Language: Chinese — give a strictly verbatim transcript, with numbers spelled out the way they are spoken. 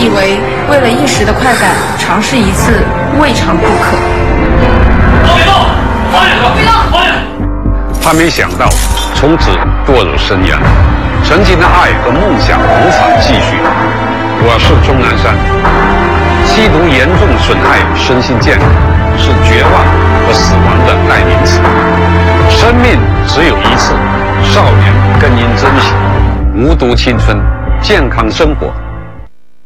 以为为了一时的快感，尝试一次未尝不可。 别动！放下！别动！放下！ 他没想到从此堕入深渊，曾经的爱和梦想无法继续。我是钟南山。吸毒严重损害身心健康，是绝望和死亡的代名词。生命只有一次，少年更应珍惜。无毒青春，健康生活。